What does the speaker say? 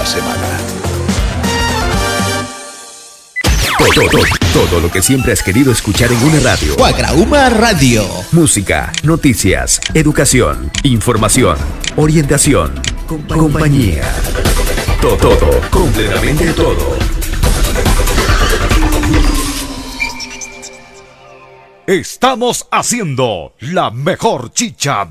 semana. Todo lo que siempre has querido escuchar en una radio. Guagrauma Radio. Música, noticias, educación, información, orientación, compañía. Todo, completamente todo. Estamos haciendo la mejor chicha